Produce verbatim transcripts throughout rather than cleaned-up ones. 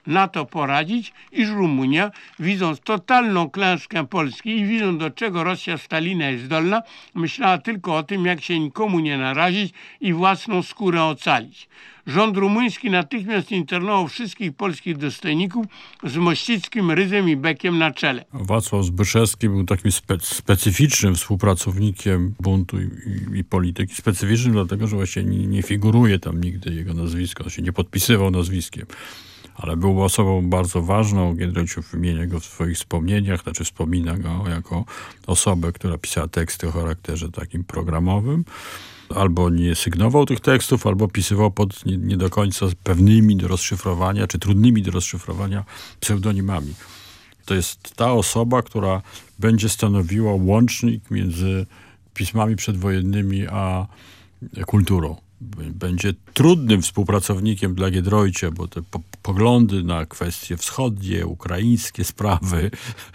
na to poradzić, iż Rumunia, widząc totalną klęskę Polski i widząc, do czego Rosja Stalina jest zdolna, myślała tylko o tym, jak się nikomu nie narazić i własną skórę ocalić. Rząd rumuński natychmiast internował wszystkich polskich dostojników z Mościckim, Rydzem i Bekiem na czele. Wacław Zbyszewski był takim spe- specyficznym współpracownikiem buntu i, i, i polityki. Specyficznym dlatego, że właśnie nie, nie figuruje tam nigdy jego nazwisko, on się nie podpisywał nazwiskiem. Ale był osobą bardzo ważną. Giedroyć wymienia go w swoich wspomnieniach, znaczy wspomina go jako osobę, która pisała teksty o charakterze takim programowym. Albo nie sygnował tych tekstów, albo pisywał pod nie, nie do końca pewnymi do rozszyfrowania, czy trudnymi do rozszyfrowania pseudonimami. To jest ta osoba, która będzie stanowiła łącznik między pismami przedwojennymi a kulturą. Będzie trudnym współpracownikiem dla Giedroycia, bo te po- poglądy na kwestie wschodnie, ukraińskie sprawy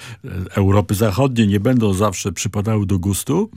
Europy Zachodniej nie będą zawsze przypadały do gustu,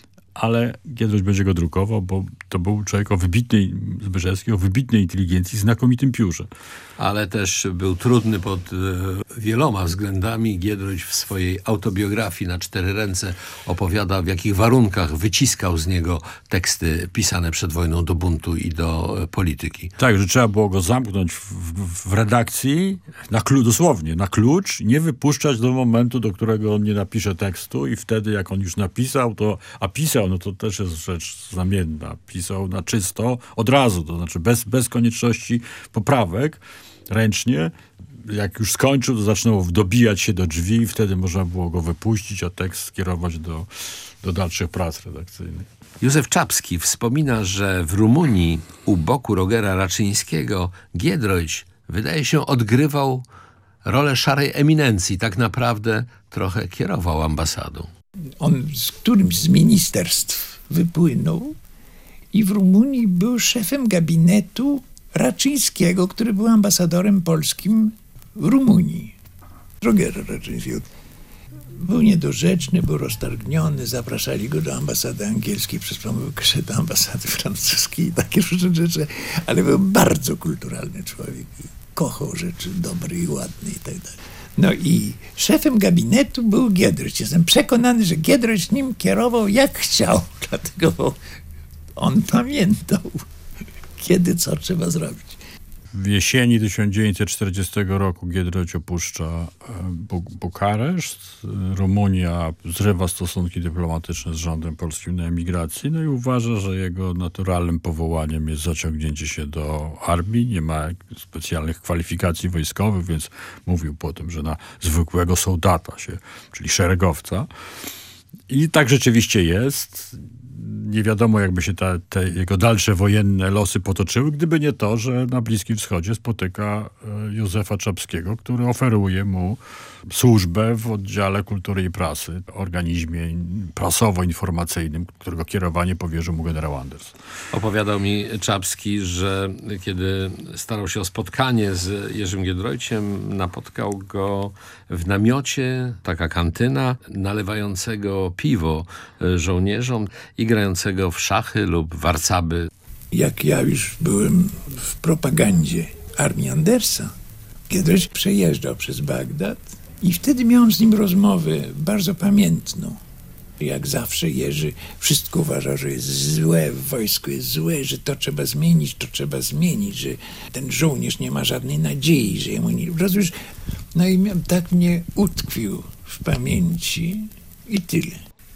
ale Giedroyć będzie go drukował, bo to był człowiek o wybitnej, Zbyszewski, o wybitnej inteligencji, znakomitym piórze. Ale też był trudny pod e, wieloma względami. Giedroyć w swojej autobiografii na cztery ręce opowiada, w jakich warunkach wyciskał z niego teksty pisane przed wojną do buntu i do e, polityki. Tak, że trzeba było go zamknąć w, w, w redakcji, na klucz, dosłownie, na klucz, nie wypuszczać do momentu, do którego on nie napisze tekstu i wtedy, jak on już napisał, to, a pisał, no to też jest rzecz znamienna. Pisał na czysto, od razu, to znaczy bez, bez konieczności poprawek, ręcznie. Jak już skończył, to zaczynał dobijać się do drzwi i wtedy można było go wypuścić, a tekst skierować do, do dalszych prac redakcyjnych. Józef Czapski wspomina, że w Rumunii u boku Rogera Raczyńskiego Giedroyć, wydaje się, odgrywał rolę szarej eminencji. Tak naprawdę trochę kierował ambasadą. On z którymś z ministerstw wypłynął i w Rumunii był szefem gabinetu Raczyńskiego, który był ambasadorem polskim w Rumunii. Rogera Raczyńskiego. Był niedorzeczny, był roztargniony, zapraszali go do ambasady angielskiej przez pomyłkę do ambasady francuskiej i takie różne rzeczy, ale był bardzo kulturalny człowiek i kochał rzeczy dobre i ładne i tak dalej. No i szefem gabinetu był Giedroyć. Jestem przekonany, że Giedroyć nim kierował jak chciał, dlatego bo on pamiętał, kiedy co trzeba zrobić. W jesieni tysiąc dziewięćset czterdziestego roku Giedroyć opuszcza Buk- Bukareszt. Rumunia zrywa stosunki dyplomatyczne z rządem polskim na emigracji, no i uważa, że jego naturalnym powołaniem jest zaciągnięcie się do armii. Nie ma specjalnych kwalifikacji wojskowych, więc mówił po tym, że na zwykłego soldata się, czyli szeregowca. I tak rzeczywiście jest. Nie wiadomo, jakby się ta, te jego dalsze wojenne losy potoczyły, gdyby nie to, że na Bliskim Wschodzie spotyka Józefa Czapskiego, który oferuje mu służbę w oddziale kultury i prasy, organizmie prasowo-informacyjnym, którego kierowanie powierzył mu generał Anders. Opowiadał mi Czapski, że kiedy starał się o spotkanie z Jerzym Giedroyciem, napotkał go w namiocie, taka kantyna, nalewającego piwo żołnierzom i grającego w szachy lub warcaby. Jak ja już byłem w propagandzie armii Andersa, Giedroyć przejeżdżał przez Bagdad i wtedy miałem z nim rozmowę bardzo pamiętną. Jak zawsze Jerzy wszystko uważał, że jest złe, w wojsku jest złe, że to trzeba zmienić, to trzeba zmienić, że ten żołnierz nie ma żadnej nadziei, że jemu nie... Rozumiesz? No i tak mnie utkwił w pamięci i tyle.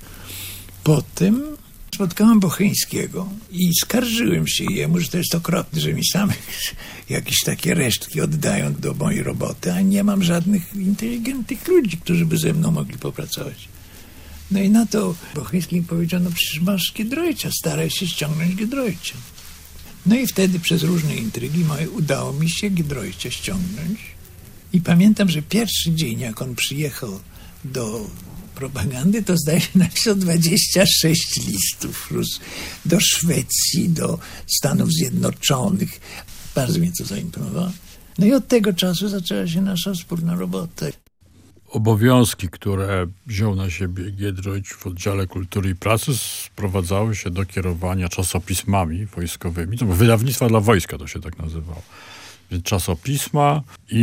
Potem spotkałem Bocheńskiego i skarżyłem się jemu, że to jest okropne, że mi same jakieś takie resztki oddają do mojej roboty, a nie mam żadnych inteligentnych ludzi, którzy by ze mną mogli popracować. No i na to Bocheński mi powiedział, no przecież masz Giedroycia, staraj się ściągnąć Giedroycia. No i wtedy przez różne intrygi moje udało mi się Giedroycia ściągnąć. I pamiętam, że pierwszy dzień, jak on przyjechał do propagandy, to zdaje się napisał dwadzieścia sześć listów do Szwecji, do Stanów Zjednoczonych. Bardzo mnie to zaimponowało. No i od tego czasu zaczęła się nasza wspólna robota. Obowiązki, które wziął na siebie Giedroyć w oddziale kultury i prasy, sprowadzały się do kierowania czasopismami wojskowymi. To wydawnictwa dla wojska to się tak nazywało. Czasopisma i